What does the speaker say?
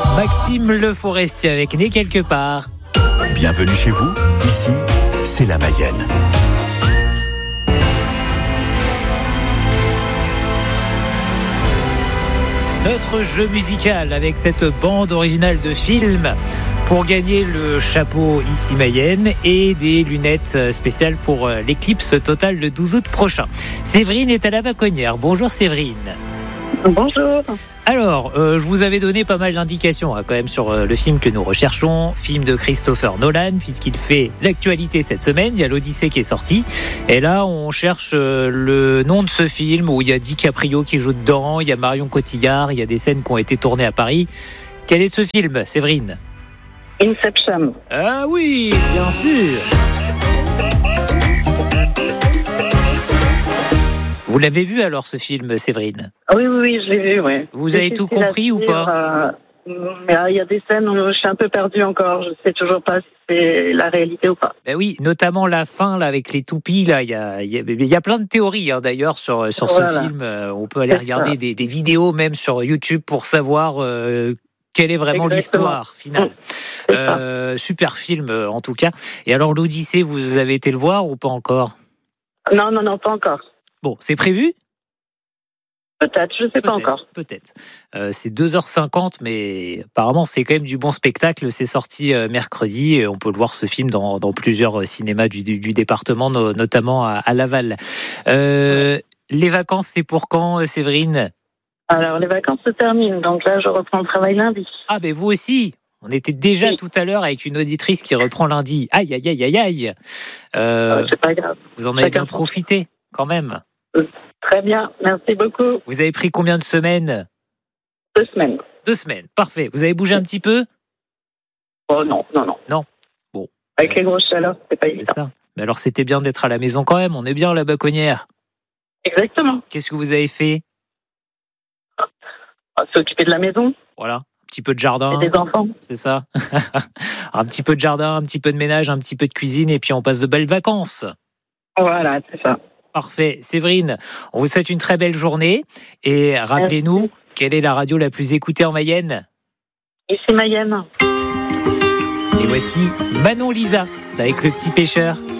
Maxime Le Forestier avec Né quelque part. Bienvenue chez vous, ici, c'est la Mayenne. Notre jeu musical avec cette bande originale de film pour gagner le chapeau ici Mayenne et des lunettes spéciales pour l'éclipse totale le 12 août prochain. Séverine est à la Vaconnière. Bonjour Séverine. Bonjour. Alors, je vous avais donné pas mal d'indications quand même sur le film que nous recherchons, film de Christopher Nolan, puisqu'il fait l'actualité cette semaine. Il y a l'Odyssée qui est sorti. Et là, on cherche le nom de ce film où il y a DiCaprio qui joue dedans, il y a Marion Cotillard, il y a des scènes qui ont été tournées à Paris. Quel est ce film, Séverine ? Inception. Ah oui, bien sûr. Vous l'avez vu alors ce film, Séverine ? Oui, je l'ai vu, oui. Vous avez tout compris ou pas ? Mais il y a des scènes où je suis un peu perdue encore. Je ne sais toujours pas si c'est la réalité ou pas. Ben oui, notamment la fin là avec les toupies là. Il y a plein de théories d'ailleurs sur ce film. On peut aller regarder des vidéos même sur YouTube pour savoir quelle est vraiment l'histoire finale. Super film en tout cas. Et alors l'Odyssée, vous avez été le voir ou pas encore ? Non, pas encore. Bon, c'est prévu ? Peut-être, je ne sais pas encore. Peut-être. C'est 2h50, mais apparemment, c'est quand même du bon spectacle. C'est sorti mercredi et on peut le voir, ce film, dans plusieurs cinémas du département, notamment à Laval. Les vacances, c'est pour quand, Séverine ? Alors, les vacances se terminent, donc là, je reprends le travail lundi. Ah, ben vous aussi ? On était déjà tout à l'heure avec une auditrice qui reprend lundi. Aïe. C'est pas grave. Vous en avez bien profité, quand même. Très bien, merci beaucoup. Vous avez pris combien de semaines ? 2 semaines. 2 semaines, parfait. Vous avez bougé un petit peu ? Oh non. Non. Bon. Avec les grosses chaleurs, c'est pas évident. C'est ça. Mais alors, c'était bien d'être à la maison quand même. On est bien à la Vaconnière. Exactement. Qu'est-ce que vous avez fait ? S'occuper de la maison. Voilà. Un petit peu de jardin. Et des enfants. C'est ça. Un petit peu de jardin, un petit peu de ménage, un petit peu de cuisine et puis on passe de belles vacances. Voilà, c'est ça. Parfait. Séverine, on vous souhaite une très belle journée et rappelez-nous, merci. Quelle est la radio la plus écoutée en Mayenne ? Ici Mayenne. Et voici Manon Lisa avec Le Petit Pêcheur.